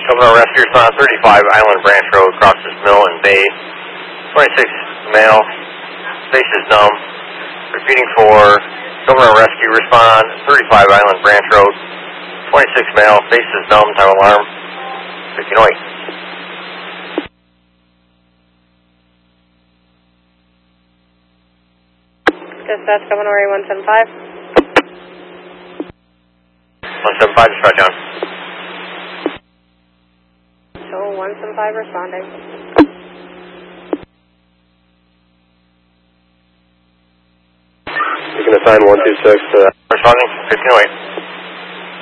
Governor Rescue Response 35 Island Branch Road, crosses Mill and Bay. 26 male, face is numb. Repeating for Governor Rescue Respond 35 Island Branch Road. 26 male, face is numb, time alarm 1508. Dispatch, Commodore 175. 175, dispatch on. Show 175 responding. You can assign 126 to that. Responding 1508.